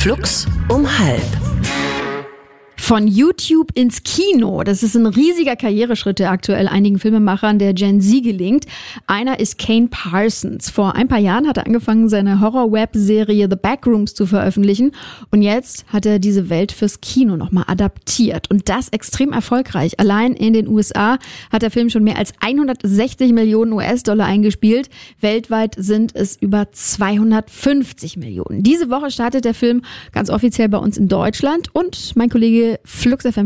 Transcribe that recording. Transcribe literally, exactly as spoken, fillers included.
Flux um halb. Von YouTube ins Kino. Das ist ein riesiger Karriereschritt, der aktuell einigen Filmemachern der Gen Z gelingt. Einer ist Kane Parsons. Vor ein paar Jahren hat er angefangen, seine Horror-Web-Serie The Backrooms zu veröffentlichen. Und jetzt hat er diese Welt fürs Kino nochmal adaptiert. Und das extrem erfolgreich. Allein in den U S A hat der Film schon mehr als hundertsechzig Millionen U S-Dollar eingespielt. Weltweit sind es über zweihundertfünfzig Millionen. Diese Woche startet der Film ganz offiziell bei uns in Deutschland. Und mein Kollege Flux F M